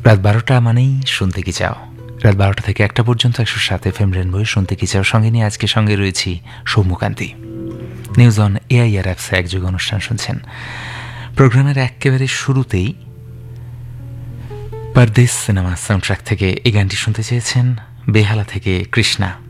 রাত 12টা মানেই শুনতে কি চাও। রাত 12টা থেকে 1টা পর্যন্ত 107 FM রেনবো শুনতে কি চাও সঙ্গে নিয়ে আজকে সঙ্গে রয়েছি সৌম্যকান্তি। নিউজ অন এআইআর অ্যাপসে একযোগ অনুষ্ঠান শুনছেন। প্রোগ্রামের একেবারে শুরুতেই পারদেশ সিনেমা সাউন্ডট্র্যাক থেকে এই গানটি শুনতে চেয়েছেন বেহালা থেকে কৃষ্ণা।